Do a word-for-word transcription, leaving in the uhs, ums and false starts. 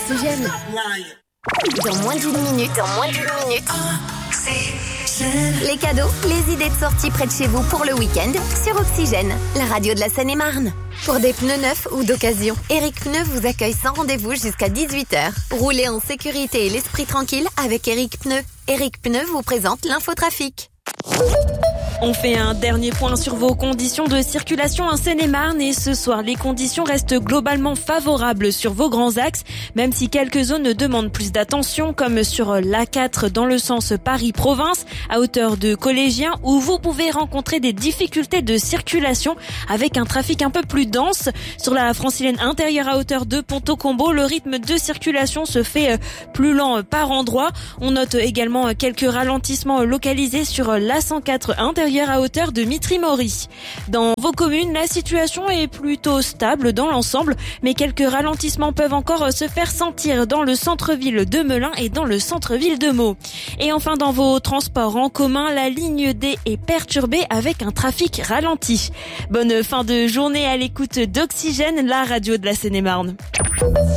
Oxygène. Dans moins d'une minute, dans moins d'une minute. Les cadeaux, les idées de sortie près de chez vous pour le week-end sur Oxygène, la radio de la Seine-et-Marne. Pour des pneus neufs ou d'occasion, Eric Pneus vous accueille sans rendez-vous jusqu'à dix-huit heures. Roulez en sécurité et l'esprit tranquille avec Eric Pneus. Eric Pneus vous présente l'infotrafic. On fait un dernier point sur vos conditions de circulation en Seine-et-Marne et ce soir, les conditions restent globalement favorables sur vos grands axes, même si quelques zones demandent plus d'attention, comme sur l'A quatre dans le sens Paris-Province, à hauteur de Collégiens, où vous pouvez rencontrer des difficultés de circulation avec un trafic un peu plus dense. Sur la francilienne intérieure à hauteur de Ponto-Combo, le rythme de circulation se fait plus lent par endroits. On note également quelques ralentissements localisés sur l'A cent quatre intérieure à hauteur de Mitry-Mory. Dans vos communes, la situation est plutôt stable dans l'ensemble, mais quelques ralentissements peuvent encore se faire sentir dans le centre-ville de Melun et dans le centre-ville de Meaux. Et enfin, dans vos transports en commun, la ligne D est perturbée avec un trafic ralenti. Bonne fin de journée à l'écoute d'Oxygène, la radio de la Seine-et-Marne.